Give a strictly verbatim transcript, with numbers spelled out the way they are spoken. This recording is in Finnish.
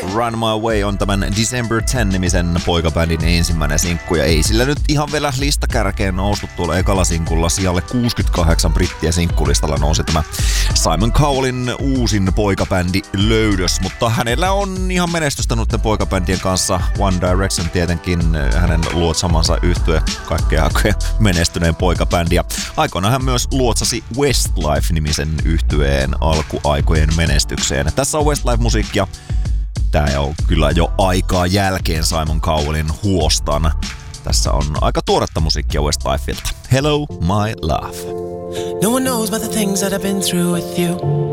Run My Way on tämän December tenth-nimisen poikabändin ensimmäinen sinkku, ja ei sillä nyt ihan vielä listakärkeen noustu. Tuolla ekalla sinkulla sijalle kuusikymmentäkahdeksan brittiä sinkkulistalla nousi tämä Simon Cowellin uusin poikabändi löydös, mutta hänellä on ihan menestystä noiden poikabändien kanssa. One Direction tietenkin hänen luotsamansa yhtye kaikkea aikojen menestyneen poikabändi, ja aikoinaan hän myös luotsasi Westlife-nimisen yhtyeen alkuaikojen menestykseen. Tässä on Westlife-musiikkia. Tää on kyllä jo aikaa jälkeen Simon Cowellin huostan. Tässä on aika tuoretta musiikkia Westlifelta. Hello, my love. No one knows about the things that I've been through with you.